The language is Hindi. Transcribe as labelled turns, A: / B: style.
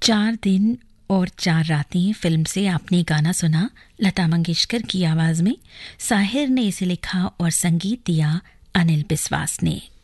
A: 4 दिन और 4 रातें फिल्म से आपने गाना सुना लता मंगेशकर की आवाज़ में। साहिर ने इसे लिखा और संगीत दिया अनिल बिस्वास ने।